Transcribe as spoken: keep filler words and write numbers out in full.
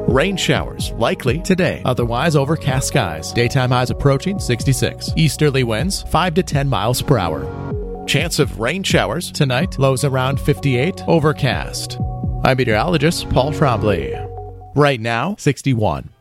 Rain showers likely today. Otherwise, overcast skies. Daytime highs approaching sixty-six. Easterly winds five to ten miles per hour. Chance of rain showers tonight. Lows around fifty-eight. Overcast. I'm meteorologist Paul Trombley. Right now, sixty-one.